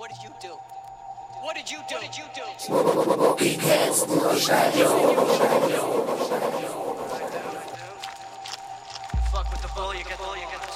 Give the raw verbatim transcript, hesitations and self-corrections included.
What did you do? What did you do? What did you do? Fuck with the bull, you get the bull, you get the